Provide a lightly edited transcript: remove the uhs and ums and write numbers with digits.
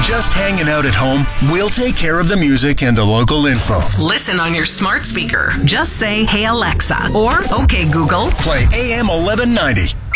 just hanging out at home, we'll take care of the music and the local info. Listen on your smart speaker. Just say, "Hey Alexa," or "Okay Google." Play AM 1190.